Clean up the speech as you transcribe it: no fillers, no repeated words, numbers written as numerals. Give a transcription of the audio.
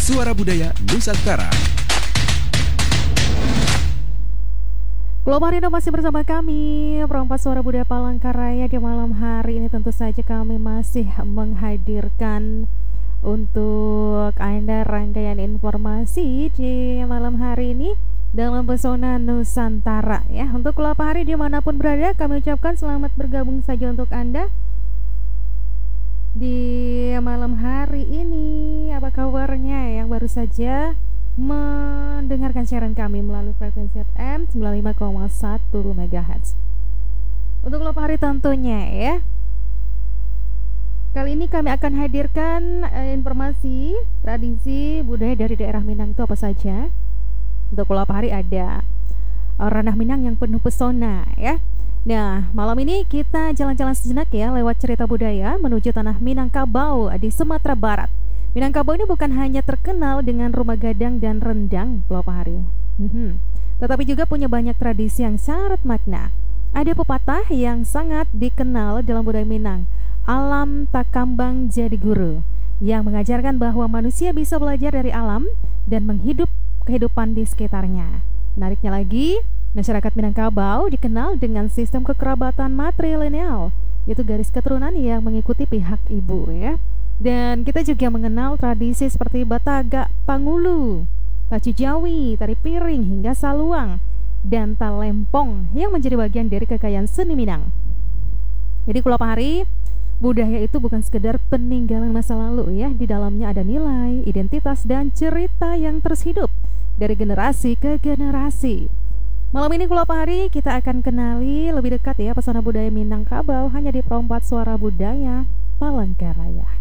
Suara Budaya Nusantara. Global Rindo masih bersama kami, perempat Suara Budaya Palangkaraya. Di malam hari ini tentu saja kami masih menghadirkan untuk Anda rangkaian informasi di malam hari ini dalam Pesona Nusantara ya. Untuk Kelapa Hari dimanapun berada, kami ucapkan selamat bergabung saja untuk Anda di malam hari ini. Apa kabarnya yang baru saja mendengarkan siaran kami melalui frekuensi FM 95,1 MHz. Untuk Kelapa Hari tentunya ya, kali ini kami akan hadirkan informasi tradisi budaya dari daerah Minang itu apa saja. Untuk Kelapa Hari ada ranah Minang yang penuh pesona ya. Nah, malam ini kita jalan-jalan sejenak ya lewat cerita budaya menuju tanah Minangkabau di Sumatera Barat. Minangkabau ini bukan hanya terkenal dengan rumah gadang dan rendang Kelapa Hari, tetapi juga punya banyak tradisi yang syarat makna. Ada pepatah yang sangat dikenal dalam budaya Minang, alam tak kambang jadi guru, yang mengajarkan bahwa manusia bisa belajar dari alam dan menghidup kehidupan di sekitarnya. Menariknya lagi, masyarakat Minangkabau dikenal dengan sistem kekerabatan matrilineal, yaitu garis keturunan yang mengikuti pihak ibu ya. Dan kita juga mengenal tradisi seperti Bataga, Pangulu, Pacu Jawi, Tari Piring hingga Saluang dan Talempong yang menjadi bagian dari kekayaan seni Minang. Jadi Kelapa Hari, budaya itu bukan sekedar peninggalan masa lalu ya. Di dalamnya ada nilai, identitas dan cerita yang terus hidup dari generasi ke generasi. Malam ini Kelapa Hari kita akan kenali lebih dekat ya pesona budaya Minangkabau hanya di Perompat Suara Budaya Palangkaraya.